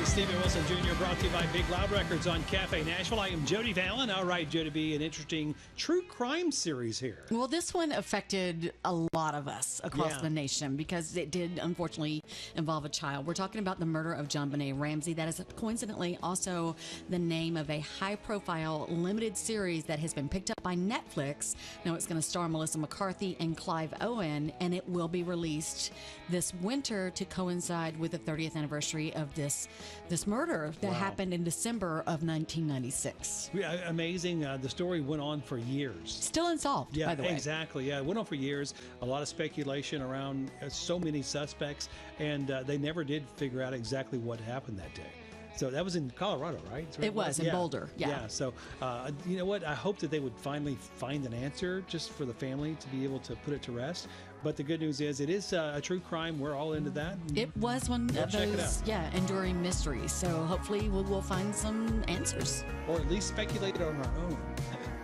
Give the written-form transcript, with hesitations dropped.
Stephen Wilson Jr. brought to you by Big Loud Records on Cafe Nashville. I am Jody Fallon. All right, Jody B, an interesting true crime series here. Well, this one affected a lot of us across the nation because it did unfortunately involve a child. We're talking about the murder of JonBenet Ramsey. That is coincidentally also the name of a high-profile limited series that has been picked up by Netflix. Now it's going to star Melissa McCarthy and Clive Owen, and it will be released this winter to coincide with the 30th anniversary of this murder that happened in December of 1996. Yeah, amazing. The story went on for years. Still unsolved, by the way. Exactly. Yeah, it went on for years. A lot of speculation around so many suspects, and they never did figure out exactly what happened that day. So that was in Colorado, right? It was in Boulder. Yeah. So you know what? I hope that they would finally find an answer just for the family to be able to put it to rest. But the good news is it is a true crime. We're all into that. It was one of those, enduring mysteries. So hopefully we'll find some answers. Or at least speculate on our own.